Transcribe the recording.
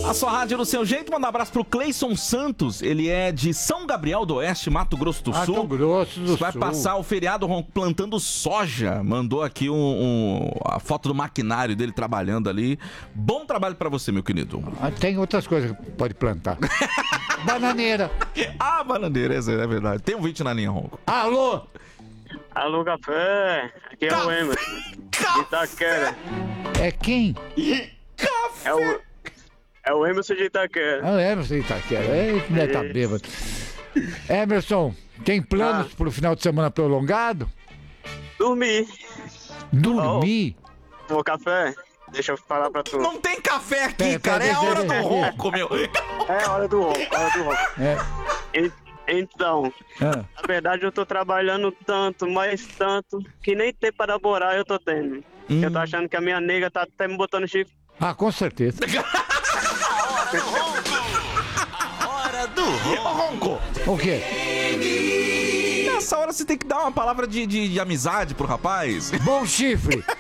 A sua rádio no seu jeito. Manda um abraço pro Cleison Santos. Ele é de São Gabriel do Oeste, Mato Grosso do Sul. Mato Grosso do Vai Sul. passar o feriado plantando soja. Mandou aqui a foto do maquinário dele trabalhando ali. Bom trabalho pra você, meu querido. Tem outras coisas que pode plantar. Bananeira. Ah, bananeira, é verdade. Tem um vídeo na linha, Ronco. Alô? Alô, café. Aqui é o Emerson. De Itaquera. É quem? É o Emerson de Itaquera. Ah, Emerson de Itaquera. Eita, deve tá bêbado. Emerson, tem planos pro final de semana prolongado? Dormir. Dormir? Ô, café. Deixa eu falar pra tu. Não tem café aqui, Pera, cara. É a hora do ronco, meu. É hora do ronco, hora do ronco. É. Então, Ah. na verdade eu tô trabalhando tanto, mas tanto, que nem tempo para namorar eu tô tendo. Eu tô achando que a minha nega tá até me botando chifre. Ah, com certeza. Hora do Ronco. O quê? Nessa hora você tem que dar uma palavra de amizade pro rapaz. Bom chifre.